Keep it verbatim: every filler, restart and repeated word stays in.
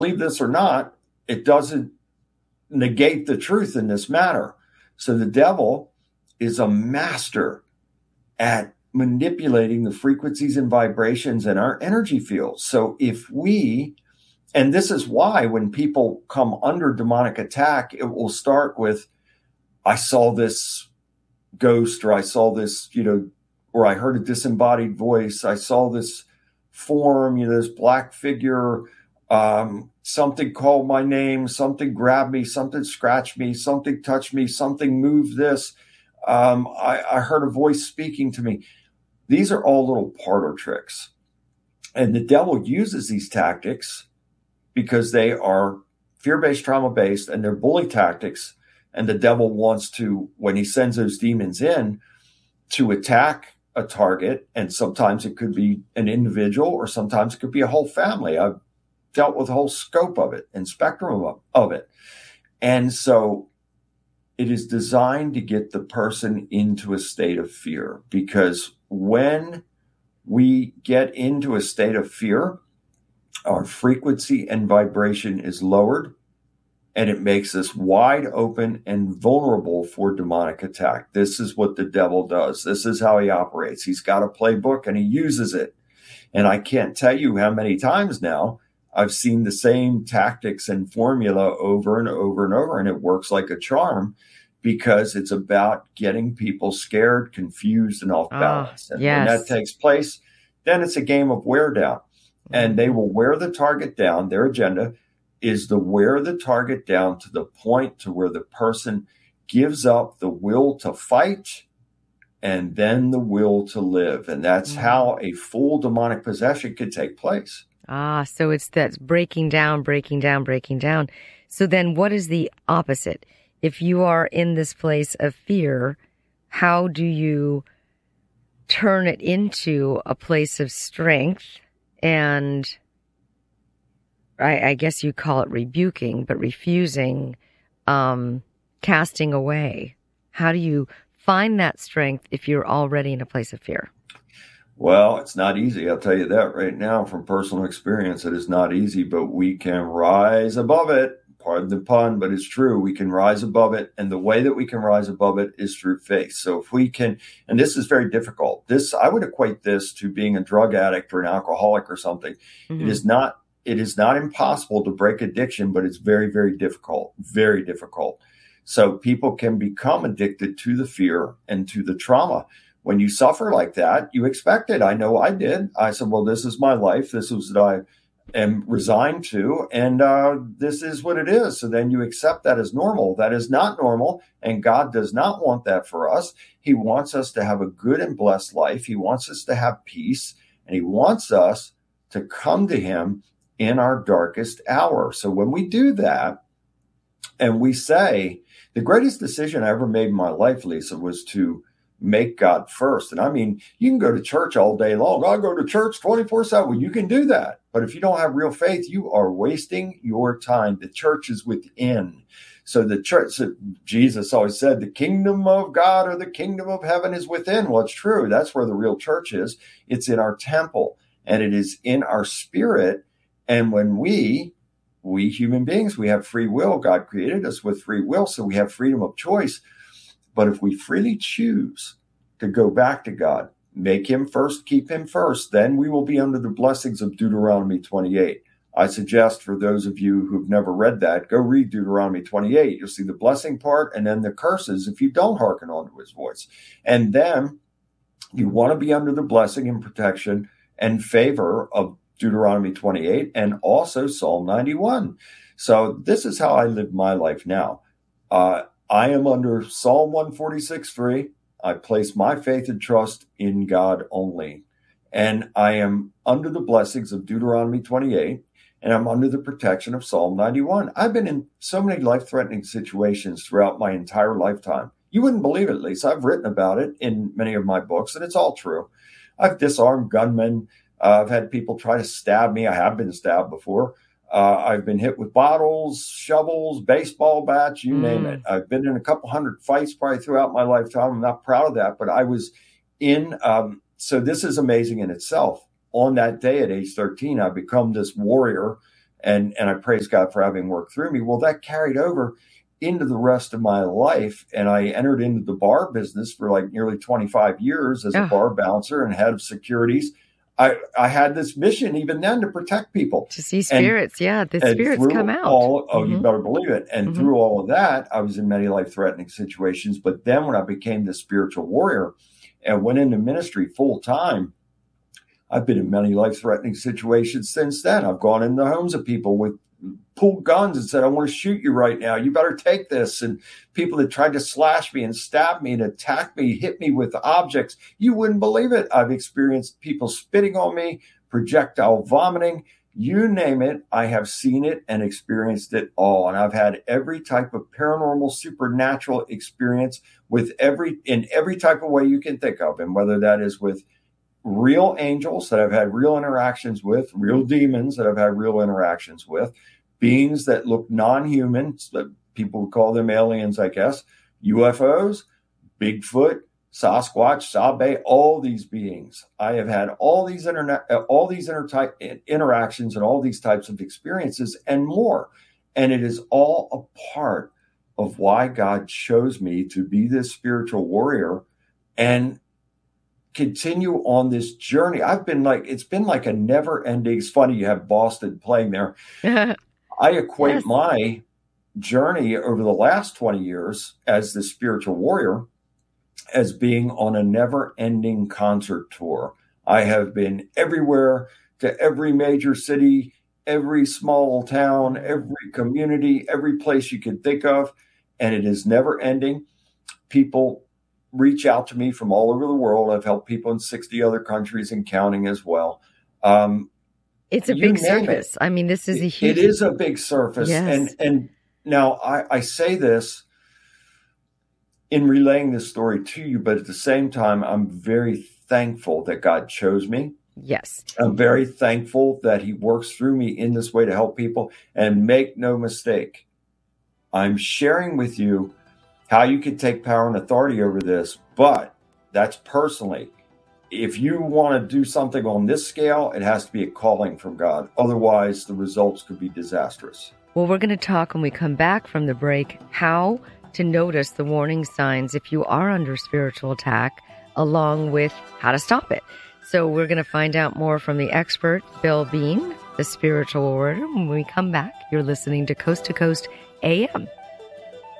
believe this or not, it doesn't negate the truth in this matter. So the devil is a master at manipulating the frequencies and vibrations in our energy fields. So if we, and this is why when people come under demonic attack, it will start with, I saw this ghost, or I saw this, you know, or I heard a disembodied voice. I saw this form, you know, this black figure, um, something called my name, something grabbed me, something scratched me, something touched me, something moved this. Um, I, I heard a voice speaking to me. These are all little parlor tricks. And the devil uses these tactics because they are fear-based, trauma-based, and they're bully tactics. And the devil wants to, when he sends those demons in, to attack a target. And sometimes it could be an individual, or sometimes it could be a whole family. I've dealt with the whole scope of it and spectrum of, of it. And so it is designed to get the person into a state of fear, because when we get into a state of fear, our frequency and vibration is lowered, and it makes us wide open and vulnerable for demonic attack. This is what the devil does. This is how he operates. He's got a playbook and he uses it. And I can't tell you how many times now I've seen the same tactics and formula over and over and over, and it works like a charm, because it's about getting people scared, confused, and off balance. Oh, and yes. when that takes place, then it's a game of wear down. And they will wear the target down. Their agenda is to wear the target down to the point to where the person gives up the will to fight and then the will to live. And that's mm. how a full demonic possession could take place. Ah, so it's that breaking down, breaking down, breaking down. So then what is the opposite? If you are in this place of fear, how do you turn it into a place of strength? And I, I guess you call it rebuking, but refusing, um, casting away. How do you find that strength if you're already in a place of fear? Well, it's not easy. I'll tell you that right now from personal experience. It is not easy, but we can rise above it. Pardon the pun, but it's true. We can rise above it. And the way that we can rise above it is through faith. So if we can, and this is very difficult. This, I would equate this to being a drug addict or an alcoholic or something. Mm-hmm. It is not, it is not impossible to break addiction, but it's very, very difficult, very difficult. So people can become addicted to the fear and to the trauma. When you suffer like that, you expect it. I know I did. I said, well, this is my life. This is what I am resigned to, and uh, this is what it is. So then you accept that as normal. That is not normal, and God does not want that for us. He wants us to have a good and blessed life. He wants us to have peace, and he wants us to come to him in our darkest hour. So when we do that, and we say, the greatest decision I ever made in my life, Lisa, was to make God first. And I mean, you can go to church all day long. I go to church twenty-four seven. Well, you can do that. But if you don't have real faith, you are wasting your time. The church is within. So the church, so Jesus always said, the kingdom of God or the kingdom of heaven is within. Well, it's true. That's where the real church is. It's in our temple, and it is in our spirit. And when we, we human beings, we have free will. God created us with free will. So we have freedom of choice. But if we freely choose to go back to God, make him first, keep him first, then we will be under the blessings of Deuteronomy twenty-eight. I suggest for those of you who've never read that, go read Deuteronomy twenty-eight. You'll see the blessing part and then the curses if you don't hearken unto his voice. And then you want to be under the blessing and protection and favor of Deuteronomy twenty-eight and also Psalm ninety-one. So this is how I live my life now. Uh, I am under Psalm one forty-six three. I place my faith and trust in God only. And I am under the blessings of Deuteronomy twenty-eight, and I'm under the protection of Psalm ninety-one. I've been in so many life-threatening situations throughout my entire lifetime. You wouldn't believe it, Lisa. I've written about it in many of my books, and it's all true. I've disarmed gunmen. Uh, I've had people try to stab me. I have been stabbed before. Uh, I've been hit with bottles, shovels, baseball bats, you mm. name it. I've been in a couple hundred fights probably throughout my lifetime. I'm not proud of that, but I was in. Um, so this is amazing in itself. On that day at age thirteen, I become this warrior And, and I praise God for having worked through me. Well, that carried over into the rest of my life. And I entered into the bar business for like nearly twenty-five years as a Oh. bar bouncer and head of securities. I, I had this mission even then to protect people. To see spirits. And, yeah, the spirits come out. All, oh, mm-hmm. You better believe it. And mm-hmm. through all of that, I was in many life-threatening situations. But then when I became the spiritual warrior and went into ministry full time, I've been in many life-threatening situations since then. I've gone into homes of people with pulled guns and said, I want to shoot you right now. You better take this. And people that tried to slash me and stab me and attack me, hit me with objects. You wouldn't believe it. I've experienced people spitting on me, projectile vomiting, you name it. I have seen it and experienced it all. And I've had every type of paranormal, supernatural experience with every, in every type of way you can think of. And whether that is with real angels that I've had real interactions with, real demons that I've had real interactions with, beings that look non-human, that people would call them aliens, I guess, U F Os, Bigfoot, Sasquatch, Sabe, all these beings. I have had all these internet, all these inter- interactions and all these types of experiences and more. And it is all a part of why God chose me to be this spiritual warrior and continue on this journey. I've been like, it's been like a never ending, it's funny you have Boston playing there. I equate yes. my journey over the last twenty years as the spiritual warrior as being on a never ending concert tour. I have been everywhere, to every major city, every small town, every community, every place you could think of. And it is never ending. People reach out to me from all over the world. I've helped people in sixty other countries and counting as well. Um, it's a big surface. It. I mean, this is a huge... It is a big surface. Yes. And and now I, I say this in relaying this story to you, but at the same time, I'm very thankful that God chose me. Yes. I'm very thankful that he works through me in this way to help people. And make no mistake, I'm sharing with you how you can take power and authority over this, but that's personally. If you want to do something on this scale, it has to be a calling from God. Otherwise, the results could be disastrous. Well, we're going to talk when we come back from the break how to notice the warning signs if you are under spiritual attack, along with how to stop it. So we're going to find out more from the expert, Bill Bean, the spiritual warrior. When we come back, you're listening to Coast to Coast A M.